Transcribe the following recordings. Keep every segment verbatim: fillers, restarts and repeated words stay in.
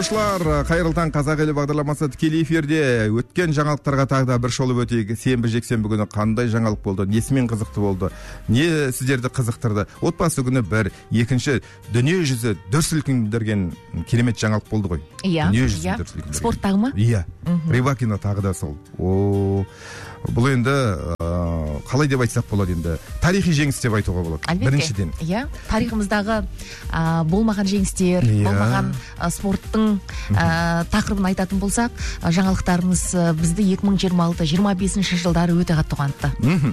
Қайырлы таң, қазақ елі бағдарламасы тікелей эфирде. Өткен жаңалықтарға тағы да бір шолып өтейік. Сенбі жексенбі күні қандай жаңалық болды, несімен қызықты болды, не сіздерді қызықтырды. Отбасы күні бір, екінші дүние жүзі дүр сілкіндірген керемет жаңалық болды ғой. Иә, иә. Спорттағы ма? Иә. Рибакина тағы да сол. О, бұл енді ә, қалай деп айтсақ болады, енді тарихи жеңіс деп айтуға болады. Әлбетте. Біріншіден. Иә, тарихымыздағы ә, болмаған жеңістер, иә. болмаған ә, спорттың ә, тақырыбын айтатын болсақ, жаңалықтарымыз бізді екі мың жиырма алты жиырма бесінші жылдары өте қатты қуантты.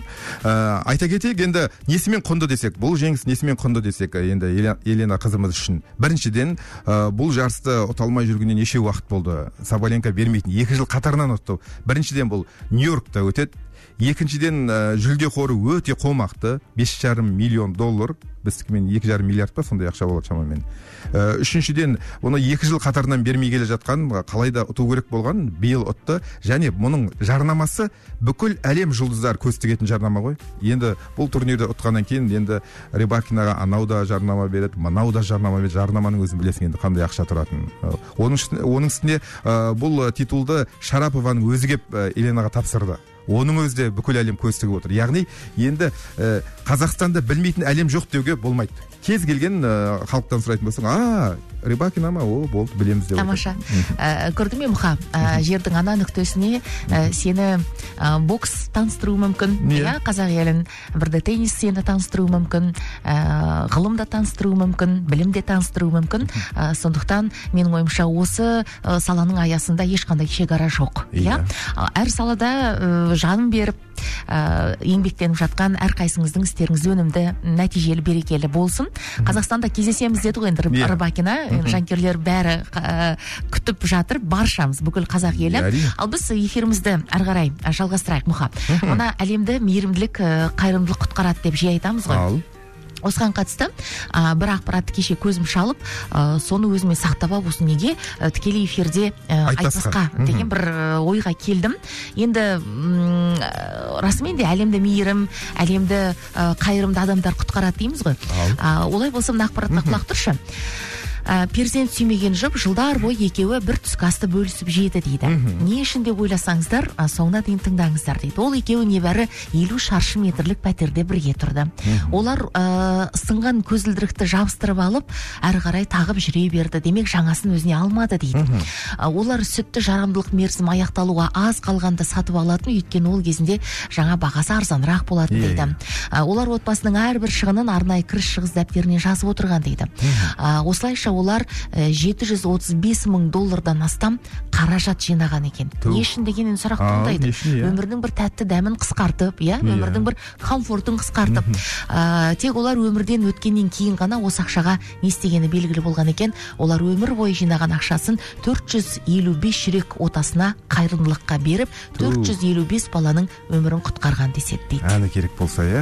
ә, Айта кетейік, енді несімен құнды десек, бұл жеңіс несімен құнды десек, енді Елена қызымыз үшін. Біріншіден, ә, бұл жарысты ұта алмай жүргеніне неше уақыт болды. Сабаленко бермейтін, екі жыл қатарынан ұтты. Біріншіден бұл Нью-Йоркта өтеді. Екіншіден, ә, жүлде қоры өте қомақты, бес жарым миллион доллар, біздікімен екі жарым миллиард па, сондай ақша болады шамамен. Ә, үшіншіден, оны екі жыл қатарынан бермей келе жатқан, қалай да ұту керек болған, биыл ұтты, және мұның жарнамасы бүкіл әлем жұлдыздар көз тігетін жарнама ғой. Енді бұл турнирді ұтқаннан кейін, енді Рибакинаға анау да жарнама береді, мынау да жарнама береді, жарнаманың өзін білесің енді қандай ақша тұратынын. Оның үстіне, оның үстіне ә, бұл титулды Шарапованың өзі кеп ә, Еленаға тапсырды. Оның өзі де бүкіл әлем көз тігіп отыр. Яғни енді ә, Қазақстанда білмейтін әлем жоқ деуге болмайды. Кез келген ә, халықтан сұрайтын болсаң, а, Рибакина ма, о, болды, білеміз деп. Тамаша. Ә, көрдің бе, Мұха? Ә, жердің ана нүктесіне ә, сені ә, бокс таныстыруы мүмкін, иә, қазақ елін. Бірде теннис сені таныстыруы мүмкін, ә, ғылым да таныстыруы мүмкін, білім де таныстыруы мүмкін. Ә, сондықтан менің ойымша осы ә, саланың аясында ешқандай шекара жоқ. Иә. Әр салада ә, жанын беріп ә, еңбектеніп жатқан әрқайсыңыздың істеріңіз өнімді, нәтижелі, берекелі болсын. Қазақстанда кездесеміз деді ғой енді Рибакина, жанкүйерлер бәрі ә, күтіп жатыр, баршамыз, бүкіл қазақ елі. Ал біз эфирімізді әрі қарай жалғастырайық, Мұха. Мына әлемді мейірімділік, қайырымдылық құтқарады деп жиі айтамыз ғой. Осыған қатысты ә, бір ақпаратты кеше көзім шалып, ә, соны өзіме сақтап алып, осы неге ә, тікелей эфирде ә, айтпасқа деген бір ә, ойға келдім. Енді м, расымен де әлемді мейірім, әлемді ә, қайырымды адамдар құтқарады дейміз ғой. ә, Олай болса мына ақпаратқа құлақ тұршы. Ә, перзент сүймеген жұп жылдар бойы екеуі бір түскі асты бөлісіп жеді дейді. Не үшін деп ойласаңыздар, ә, соңына дейін тыңдаңыздар дейді. Ол екеуі небәрі елу шаршы метрлік пәтерде бірге тұрды. Олар ә, сынған көзілдірікті жабыстырып алып, әрі қарай тағып жүре берді. Демек жаңасын өзіне алмады дейді. ә, Олар сүтті жарамдылық мерзім аяқталуға аз қалғанда сатып алатын, өйткені ол кезінде жаңа бағасы арзанырақ болатын дейді. ә, Олар отбасының әрбір шығынын арнайы кіріс шығыс дәптеріне жазып отырған дейді. ә, Осылайша олар жеті жүз отыз бес мың доллардан астам қаражат жинаған екен. Не үшін дегеннен сұрақ туындайды. Өмірдің бір тәтті дәмін қысқартып, иә, өмірдің бір комфортын қысқартып. ә, Тек олар өмірден өткеннен кейін ғана осы ақшаға не істегені белгілі болған екен. Олар өмір бойы жинаған ақшасын төрт жүз елу бес жүрек отасына қайырымдылыққа беріп, төрт жүз елу бес баланың өмірін құтқарған деседі дейді. Әні керек болса, иә.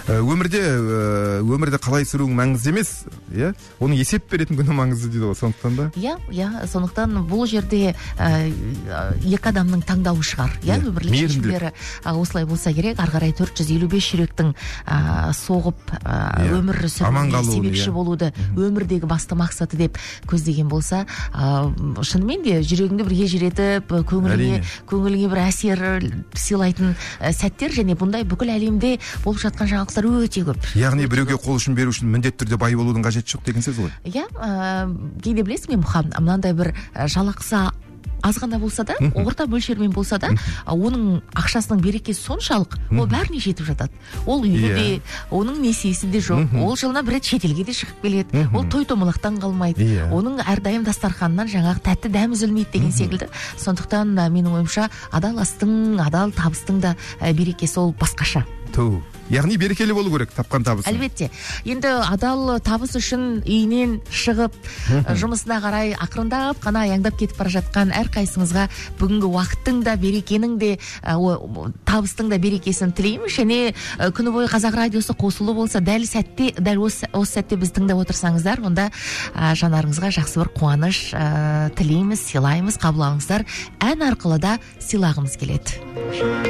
Өмірде өмірде қалай сүруің маңызды емес, иә. Оның есеп беретін күні маңызды дейді ғой, сондықтан да. Иә, иә, сондықтан бұл жерде ә, екі адамның таңдауы шығар. Иә, өмірлік шешімдері осылай болса керек. Ары қарай төрт жүз елу бес жүректің ә, соғып ә, өмір сүруіне себепші болуды өмірдегі басты мақсаты деп көздеген болса, ә, шынымен де жүрегіңді бірге жүретіп, көңіліңе көңіліңе бір әсер сыйлайтын сәттер, және бұндай бүкіл әлемде болып жатқан жаңалықтар өте көп. Яғни біреуге қол ұшын беру үшін міндетті түрде бай болудың қажеті жоқ деген сөз ғой. Иә, кейде білесің бе, Мұхам, мынандай бір жалақысы аз ғана болса да, орта мөлшермен болса да, оның ақшасының берекесі соншалық, ол бәріне жетіп жатады. Ол үйі де, оның несиесі де жоқ, ол жылына бір рет шетелге де шығып келеді, ол той томалақтан қалмайды, оның әрдайым дастарханынан жаңағы тәтті дәм үзілмейді деген секілді. Сондықтан менің ойымша адал астың, адал табыстың да берекесі ол басқаша. Ту. Яғни берекелі болу керек тапқан табысы. Әлбетте. Енді адал табыс үшін үйінен шығып, жұмысына қарай ақырындап қана аяңдап кетіп бара жатқан әрқайсыңызға бүгінгі уақыттың да берекенің де табыстың да берекесін тілеймін. Және күні бойы Қазақ радиосы қосылу болса, дәл сәтте, дәл осы, осы сәтте біз тыңдап отырсаңыздар, онда жанарыңызға жақсы бір қуаныш тілейміз, сыйлаймыз, қабыл алыңыздар. Ән арқылы да сыйлағымыз келеді.